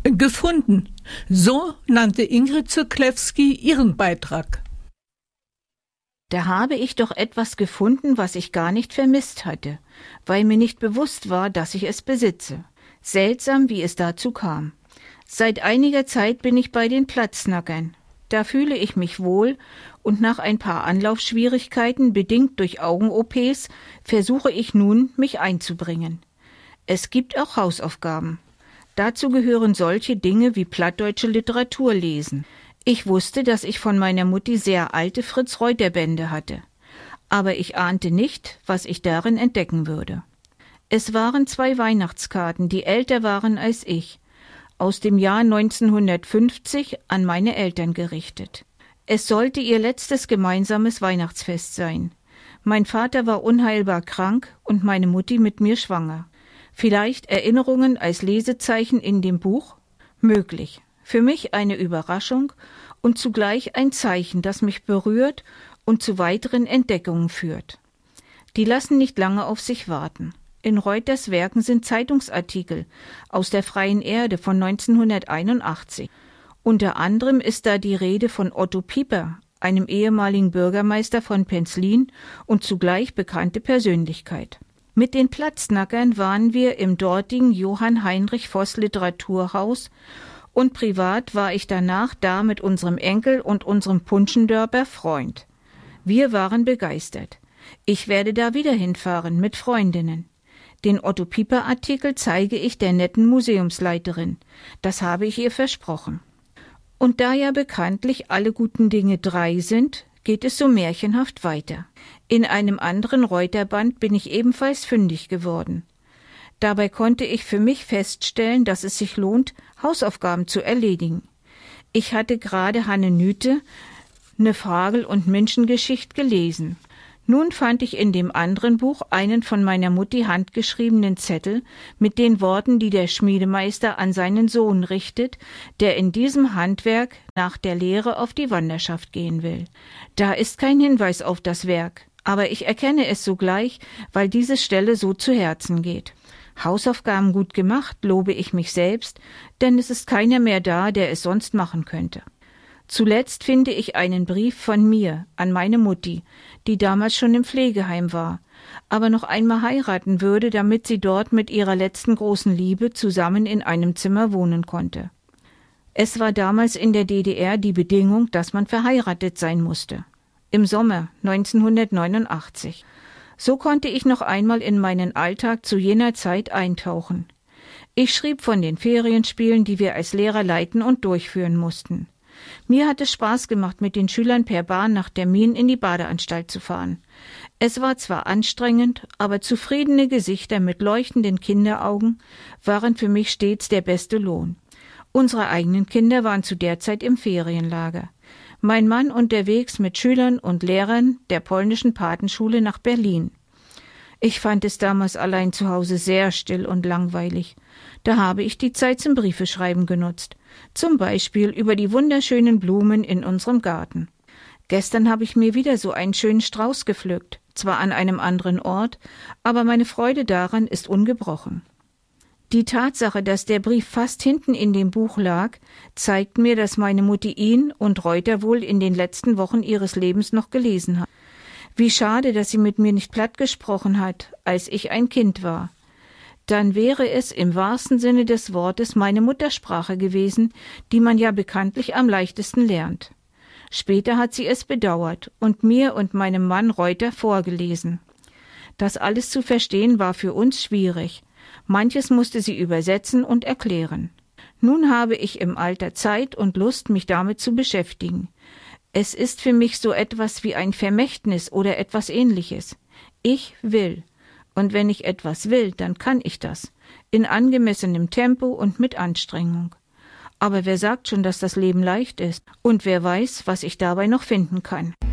Gefunden. So nannte Ingrid Zyklewski ihren Beitrag. Da habe ich doch etwas gefunden, was ich gar nicht vermisst hatte, weil mir nicht bewusst war, dass ich es besitze. Seltsam, wie es dazu kam. Seit einiger Zeit bin ich bei den Platznackern. Da fühle ich mich wohl und nach ein paar Anlaufschwierigkeiten, bedingt durch Augen-OPs, versuche ich nun, mich einzubringen. Es gibt auch Hausaufgaben. Dazu gehören solche Dinge wie plattdeutsche Literatur lesen. Ich wusste, dass ich von meiner Mutti sehr alte Fritz-Reuter-Bände hatte. Aber ich ahnte nicht, was ich darin entdecken würde. Es waren 2 Weihnachtskarten, die älter waren als ich, aus dem Jahr 1950 an meine Eltern gerichtet. Es sollte ihr letztes gemeinsames Weihnachtsfest sein. Mein Vater war unheilbar krank und meine Mutti mit mir schwanger. Vielleicht Erinnerungen als Lesezeichen in dem Buch? Möglich. Für mich eine Überraschung und zugleich ein Zeichen, das mich berührt und zu weiteren Entdeckungen führt. Die lassen nicht lange auf sich warten. In Reuters Werken sind Zeitungsartikel aus der Freien Erde von 1981. Unter anderem ist da die Rede von Otto Pieper, einem ehemaligen Bürgermeister von Penzlin und zugleich bekannte Persönlichkeit. Mit den Platznackern waren wir im dortigen Johann Heinrich Voss Literaturhaus und privat war ich danach da mit unserem Enkel und unserem Punschendörper Freund. Wir waren begeistert. Ich werde da wieder hinfahren mit Freundinnen. Den Otto-Pieper-Artikel zeige ich der netten Museumsleiterin. Das habe ich ihr versprochen. Und da ja bekanntlich alle guten Dinge 3 sind, geht es so märchenhaft weiter. In einem anderen Reuterband bin ich ebenfalls fündig geworden. Dabei konnte ich für mich feststellen, dass es sich lohnt, Hausaufgaben zu erledigen. Ich hatte gerade Hanne Nüte, ne Fragel- und Menschengeschicht gelesen. Nun fand ich in dem anderen Buch einen von meiner Mutti handgeschriebenen Zettel mit den Worten, die der Schmiedemeister an seinen Sohn richtet, der in diesem Handwerk nach der Lehre auf die Wanderschaft gehen will. Da ist kein Hinweis auf das Werk, aber ich erkenne es sogleich, weil diese Stelle so zu Herzen geht. Hausaufgaben gut gemacht, lobe ich mich selbst, denn es ist keiner mehr da, der es sonst machen könnte. Zuletzt finde ich einen Brief von mir an meine Mutti, die damals schon im Pflegeheim war, aber noch einmal heiraten würde, damit sie dort mit ihrer letzten großen Liebe zusammen in einem Zimmer wohnen konnte. Es war damals in der DDR die Bedingung, dass man verheiratet sein musste. Im Sommer 1989. So konnte ich noch einmal in meinen Alltag zu jener Zeit eintauchen. Ich schrieb von den Ferienspielen, die wir als Lehrer leiten und durchführen mussten. Mir hat es Spaß gemacht, mit den Schülern per Bahn nach Termin in die Badeanstalt zu fahren. Es war zwar anstrengend, aber zufriedene Gesichter mit leuchtenden Kinderaugen waren für mich stets der beste Lohn. Unsere eigenen Kinder waren zu der Zeit im Ferienlager. Mein Mann unterwegs mit Schülern und Lehrern der polnischen Patenschule nach Berlin. Ich fand es damals allein zu Hause sehr still und langweilig. Da habe ich die Zeit zum Briefeschreiben genutzt. Zum Beispiel über die wunderschönen Blumen in unserem Garten. Gestern habe ich mir wieder so einen schönen Strauß gepflückt, zwar an einem anderen Ort, aber meine Freude daran ist ungebrochen. Die Tatsache, dass der Brief fast hinten in dem Buch lag, zeigt mir, dass meine Mutti ihn und Reuter wohl in den letzten Wochen ihres Lebens noch gelesen hat. Wie schade, dass sie mit mir nicht platt gesprochen hat, als ich ein Kind war. Dann wäre es im wahrsten Sinne des Wortes meine Muttersprache gewesen, die man ja bekanntlich am leichtesten lernt. Später hat sie es bedauert und mir und meinem Mann Reuter vorgelesen. Das alles zu verstehen war für uns schwierig. Manches musste sie übersetzen und erklären. Nun habe ich im Alter Zeit und Lust, mich damit zu beschäftigen. Es ist für mich so etwas wie ein Vermächtnis oder etwas Ähnliches. Ich will. Und wenn ich etwas will, dann kann ich das. In angemessenem Tempo und mit Anstrengung. Aber wer sagt schon, dass das Leben leicht ist? Und wer weiß, was ich dabei noch finden kann?